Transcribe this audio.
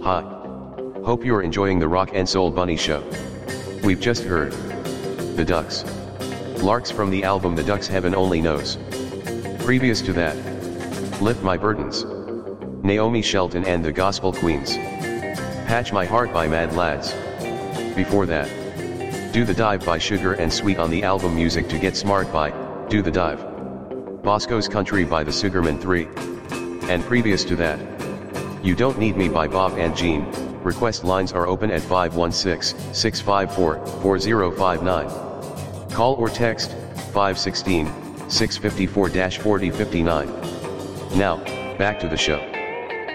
Hi. Hope you're enjoying the Rock and Soul Bunny Show. We've just heard The Ducks. Larks from the album The Ducks Heaven Only Knows. Previous to that, Lift My Burdens. Naomi Shelton and the Gospel Queens. Patch My Heart by Mad Lads. Before that, Do the Dive by Sugar and Sweet on the album Music to Get Smart by Do the Dive. Bosco's Country by the Sugarmen 3. And previous to that, You Don't Need Me by Bob and Jean. Request lines are open at 516-654-4059. Call or text 516-654-4059. Now, back to the show.